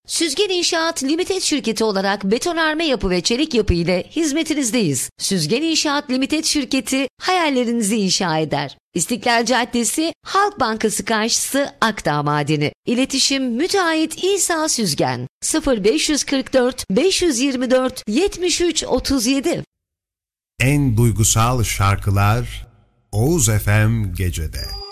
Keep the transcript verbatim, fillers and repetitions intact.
Süzgen İnşaat Limited şirketi olarak betonarme yapı ve çelik yapı ile hizmetinizdeyiz. Süzgen İnşaat Limited şirketi hayallerinizi inşa eder. İstiklal Caddesi, Halk Bankası karşısı, Akdağ Madeni. İletişim müteahhit İsa Süzgen. sıfır beş kırk dört beş yirmi dört yetmiş üç otuz yedi. En duygusal şarkılar Oğuz F M Gece'de.